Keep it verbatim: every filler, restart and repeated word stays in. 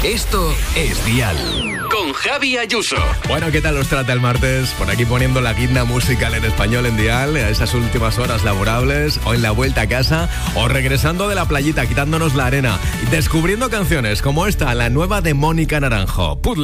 Esto es Dial. Con Javi Ayuso. Bueno, ¿qué tal os trata el martes? Por aquí poniendo la guinda musical en español en Dial, a esas últimas horas laborables, o en la vuelta a casa, o regresando de la playita, quitándonos la arena, y descubriendo canciones como esta, la nueva de Mónica Naranjo, Puzzle.